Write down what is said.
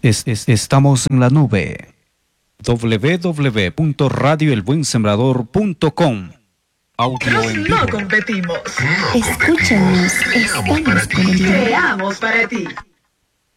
Estamos en la nube. www.radioelbuensembrador.com. Audio en vivo. No competimos. Escúchanos, estamos contigo. Creamos para ti.